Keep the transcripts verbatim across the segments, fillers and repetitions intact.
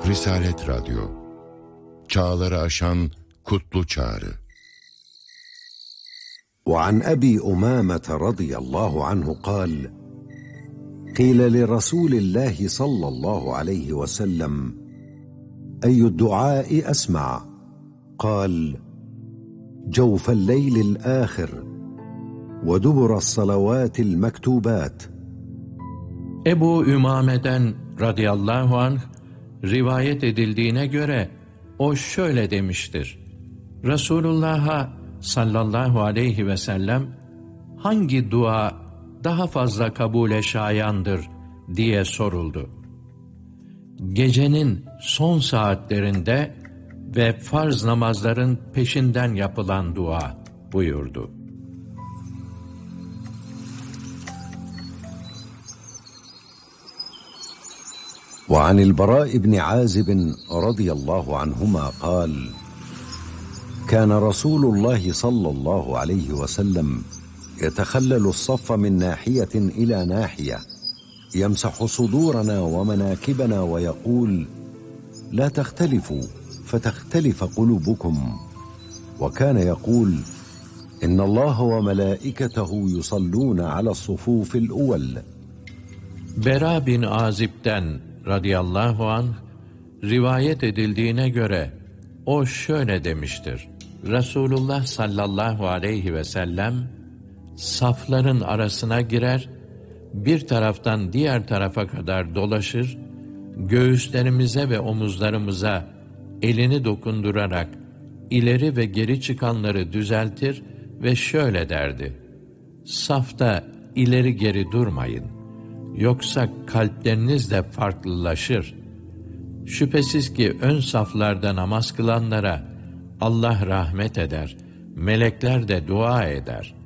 Risalet Radyo, çağları aşan kutlu çağrı. وعن أبي أمامة رضي الله عنه قال قيل لرسول الله صلى الله عليه وسلم أي الدعاء أسمع قال جوف الليل الآخر ودبر الصلوات المكتوبات. Ebu Ümame'den radıyallahu anh rivayet edildiğine göre o şöyle demiştir: Resulullah'a sallallahu aleyhi ve sellem hangi dua daha fazla kabule şayandır diye soruldu. Gecenin son saatlerinde ve farz namazların peşinden yapılan dua buyurdu. وعن البراء بن عازب رضي الله عنهما قال كان رسول الله صلى الله عليه وسلم يتخلل الصف من ناحية إلى ناحية يمسح صدورنا ومناكبنا ويقول لا تختلفوا فتختلف قلوبكم وكان يقول إن الله وملائكته يصلون على الصفوف الأول. Bera bin Azib'den radıyallahu anh rivayet edildiğine göre o şöyle demiştir: Resulullah sallallahu aleyhi ve sellem safların arasına girer, bir taraftan diğer tarafa kadar dolaşır, göğüslerimize ve omuzlarımıza elini dokundurarak ileri ve geri çıkanları düzeltir ve şöyle derdi: safta ileri geri durmayın, yoksa kalpleriniz de farklılaşır. Şüphesiz ki ön saflarda namaz kılanlara Allah rahmet eder, melekler de dua eder.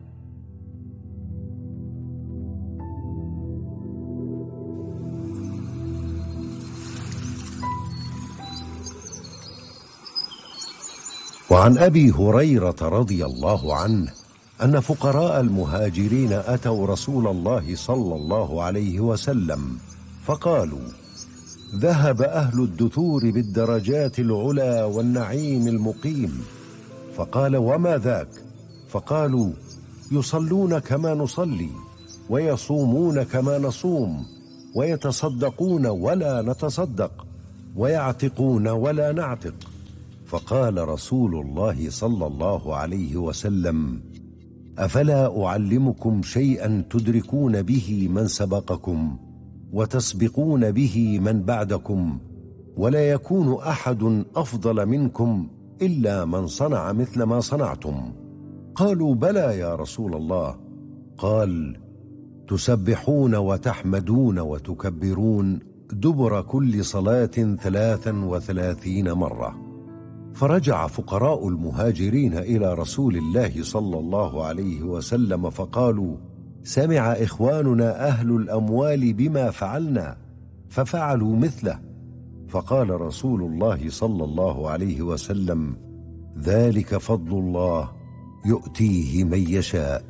وعن أبي هريرة رضي الله عنه أن فقراء المهاجرين أتوا رسول الله صلى الله عليه وسلم فقالوا ذهب أهل الدثور بالدرجات العلى والنعيم المقيم. فقال وما ذاك؟ فقالوا يصلون كما نصلي ويصومون كما نصوم ويتصدقون ولا نتصدق ويعتقون ولا نعتق. فقال رسول الله صلى الله عليه وسلم أفلا أعلمكم شيئا تدركون به من سبقكم وتسبقون به من بعدكم ولا يكون أحد أفضل منكم إلا من صنع مثل ما صنعتم. قالوا بلى يا رسول الله. قال تسبحون وتحمدون وتكبرون دبر كل صلاة ثلاثا وثلاثين مرة. فرجع فقراء المهاجرين إلى رسول الله صلى الله عليه وسلم فقالوا سمع إخواننا أهل الأموال بما فعلنا ففعلوا مثله. فقال رسول الله صلى الله عليه وسلم ذلك فضل الله يؤتيه من يشاء.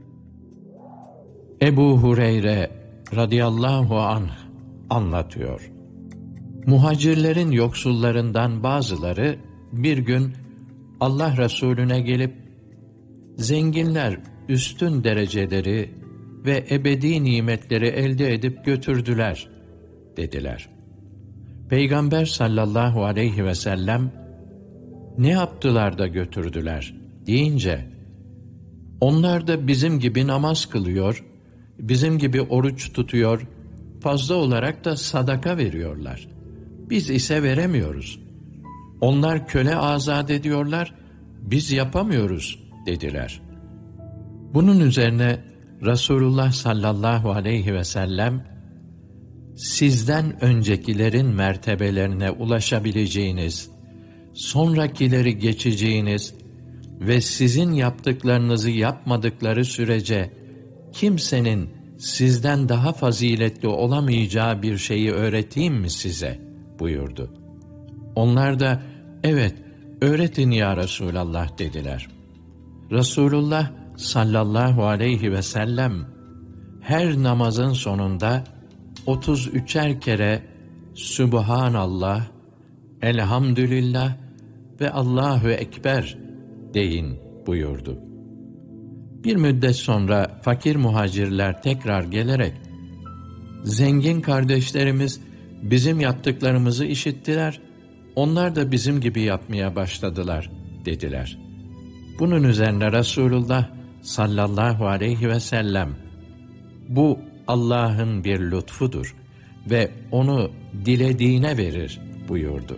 Ebu Hureyre radıyallahu anh anlatıyor. Muhacirlerin yoksullarından bazıları bir gün Allah Resulüne gelip, zenginler üstün dereceleri ve ebedi nimetleri elde edip götürdüler dediler. Peygamber sallallahu aleyhi ve sellem ne yaptılar da götürdüler deyince, onlar da bizim gibi namaz kılıyor, bizim gibi oruç tutuyor, fazla olarak da sadaka veriyorlar. Biz ise veremiyoruz. Onlar köle azat ediyorlar, biz yapamıyoruz dediler. Bunun üzerine Resulullah sallallahu aleyhi ve sellem, sizden öncekilerin mertebelerine ulaşabileceğiniz, sonrakileri geçeceğiniz ve sizin yaptıklarınızı yapmadıkları sürece kimsenin sizden daha faziletli olamayacağı bir şeyi öğreteyim mi size buyurdu. Onlar da evet öğretin ya Resulallah dediler. Resulullah sallallahu aleyhi ve sellem her namazın sonunda otuz üçer kere Sübhanallah, elhamdülillah ve Allahu Ekber deyin buyurdu. Bir müddet sonra fakir muhacirler tekrar gelerek, zengin kardeşlerimiz bizim yaptıklarımızı işittiler, onlar da bizim gibi yapmaya başladılar dediler. Bunun üzerine Resulullah sallallahu aleyhi ve sellem, bu Allah'ın bir lütfudur ve onu dilediğine verir buyurdu.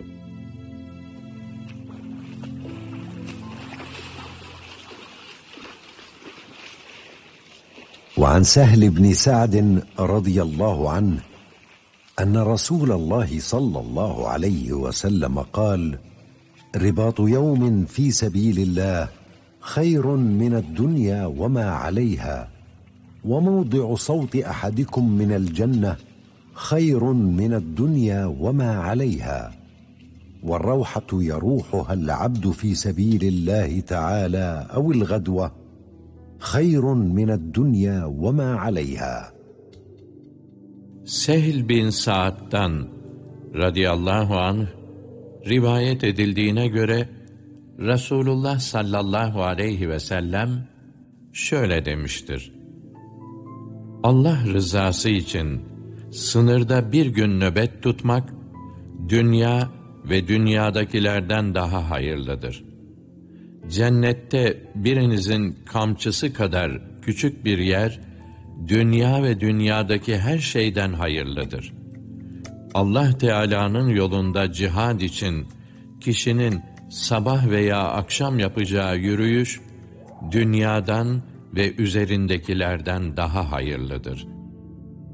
وعن سهل بن سعد رضي الله عنه أن رسول الله صلى الله عليه وسلم قال: رباط يوم في سبيل الله خير من الدنيا وما عليها، وموضع صوت أحدكم من الجنة خير من الدنيا وما عليها، والروحة يروحها العبد في سبيل الله تعالى أو الغدوة خير من الدنيا وما عليها. Sehl bin Sa'd'dan radıyallahu anh rivayet edildiğine göre Resulullah sallallahu aleyhi ve sellem şöyle demiştir: Allah rızası için sınırda bir gün nöbet tutmak, dünya ve dünyadakilerden daha hayırlıdır. Cennette birinizin kamçısı kadar küçük bir yer, dünya ve dünyadaki her şeyden hayırlıdır. Allah Teala'nın yolunda cihad için kişinin sabah veya akşam yapacağı yürüyüş, dünyadan ve üzerindekilerden daha hayırlıdır.